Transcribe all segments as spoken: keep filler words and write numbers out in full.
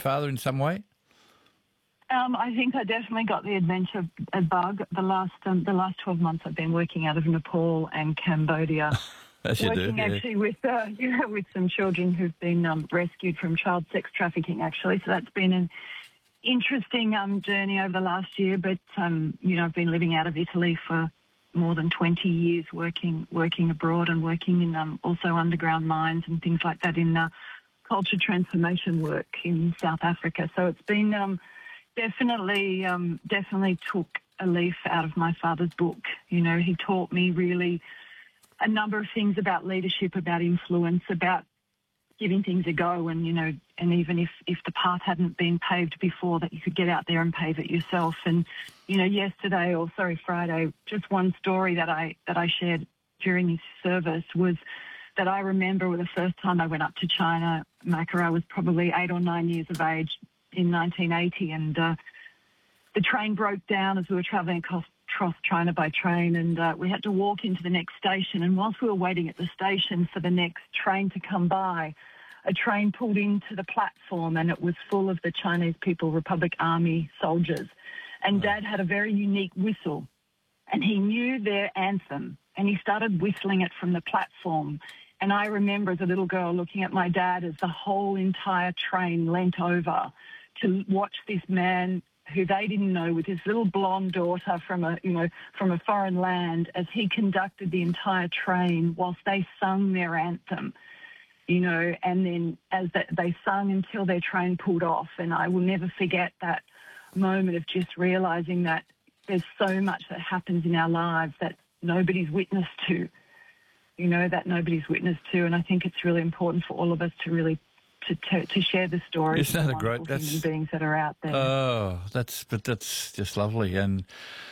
father in some way? Um, I think I definitely got the adventure uh, bug. The last um, the last twelve months I've been working out of Nepal and Cambodia. As you working do, yeah. actually with uh, you know, with some children who've been um, rescued from child sex trafficking, actually. So that's been an interesting um, journey over the last year. But, um, you know, I've been living out of Italy for more than twenty years, working working abroad and working in um, also underground mines and things like that in uh, culture transformation work in South Africa. So it's been... Um, Definitely, um, definitely took a leaf out of my father's book. You know, he taught me really a number of things about leadership, about influence, about giving things a go, and, you know, and even if, if the path hadn't been paved before, that you could get out there and pave it yourself. And, you know, yesterday, or sorry, Friday, just one story that I that I shared during his service was that I remember the first time I went up to China, Macca, I was probably eight or nine years of age, in nineteen eighty, and uh, the train broke down as we were travelling across, across China by train, and uh, we had to walk into the next station. And whilst we were waiting at the station for the next train to come by, a train pulled into the platform, and it was full of the Chinese People Republic Army soldiers. And Dad had a very unique whistle, and he knew their anthem, and he started whistling it from the platform. And I remember as a little girl looking at my dad as the whole entire train leant over to watch this man who they didn't know, with his little blonde daughter from a, you know, from a foreign land, as he conducted the entire train whilst they sung their anthem, you know, and then as they sung until their train pulled off. And I will never forget that moment of just realising that there's so much that happens in our lives that nobody's witness to, you know, that nobody's witness to. And I think it's really important for all of us to really To, to, to share the stories Isn't that of a great, human that's, beings that are out there. Oh, that's but that's just lovely. And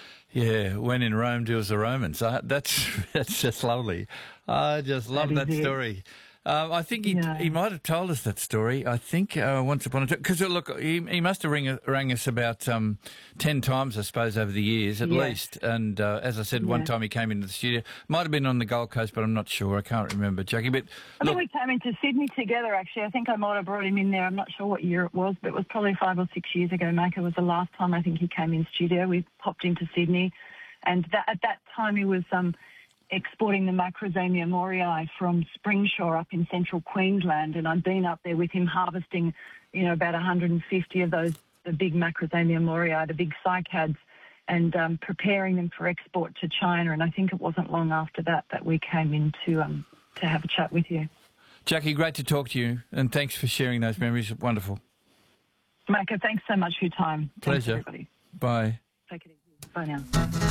yeah, when in Rome, deals the Romans. I, that's that's just lovely. I just love that, that story. Um, I think he yeah. he might have told us that story. I think uh, once upon a time, because look, he he must have ring, rang us about um, ten times, I suppose, over the years at yes. least. And uh, as I said, yeah. one time he came into the studio. Might have been on the Gold Coast, but I'm not sure. I can't remember, Jackie. But I look, think we came into Sydney together. Actually, I think I might have brought him in there. I'm not sure what year it was, but it was probably five or six years ago. Macca was the last time I think he came in studio. We popped into Sydney, and that, at that time he was um. exporting the Macrozemia moriae from Springshaw up in central Queensland, and I'd been up there with him harvesting, you know, about one hundred fifty of those, the big Macrozemia moriae, the big cycads, and um, preparing them for export to China. And I think it wasn't long after that that we came in to, um, to have a chat with you. Jackie, great to talk to you, and thanks for sharing those memories. Wonderful. Macca, thanks so much for your time. Pleasure. Thanks, everybody. Bye. Take it easy. Bye now.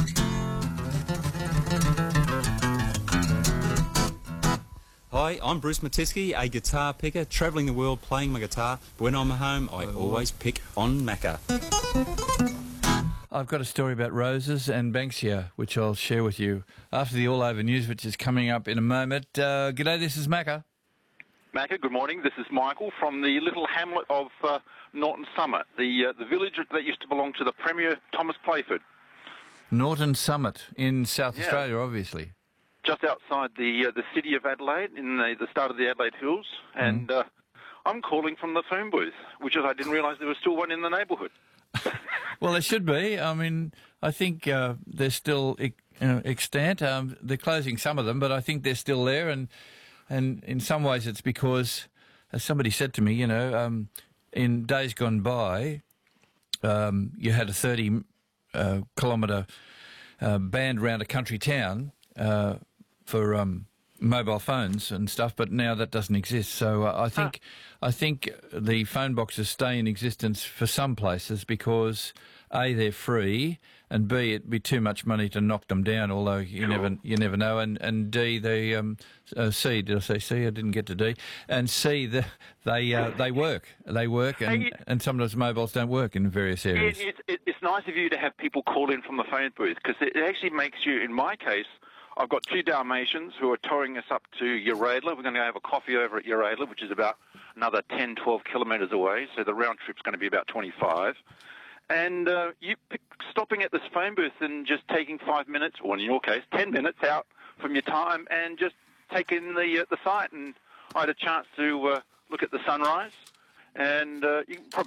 Hi, I'm Bruce Matisky, a guitar picker, travelling the world playing my guitar. But when I'm home, I always pick on Macca. I've got a story about roses and Banksia, which I'll share with you after the All Over News, which is coming up in a moment. Uh, g'day, this is Macca. Macca, good morning. This is Michael from the little hamlet of uh, Norton Summit, the uh, the village that used to belong to the Premier Thomas Playford. Norton Summit in South yeah. Australia, obviously. Just outside the uh, the city of Adelaide, in the, the start of the Adelaide Hills, and mm. uh, I'm calling from the phone booth, which is I didn't realise there was still one in the neighbourhood. Well, there should be. I mean, I think uh, they're still you know, extant. Um, they're closing some of them, but I think they're still there, and and in some ways it's because, as somebody said to me, you know, um, in days gone by, um, you had a thirty uh, kilometre uh, band round a country town. Uh, for um, mobile phones and stuff, but now that doesn't exist. So uh, I think huh. I think the phone boxes stay in existence for some places because A, they're free, and B, it'd be too much money to knock them down. Although you sure. never you never know. And and D, they um, uh, C, did I say C? I didn't get to D. And C, the, they uh, they work. They work, and, hey, and sometimes mobiles don't work in various areas. It, it, it's nice of you to have people call in from the phone booth because it actually makes you, in my case. I've got two Dalmatians who are towing us up to Uradla. We're going to have a coffee over at Uradla, which is about another ten, twelve kilometres away, so the round trip's going to be about twenty-five. And uh, you pick, stopping at this phone booth and just taking five minutes, or in your case, ten minutes out from your time and just taking the uh, the site. And I had a chance to uh, look at the sunrise, and uh, you can probably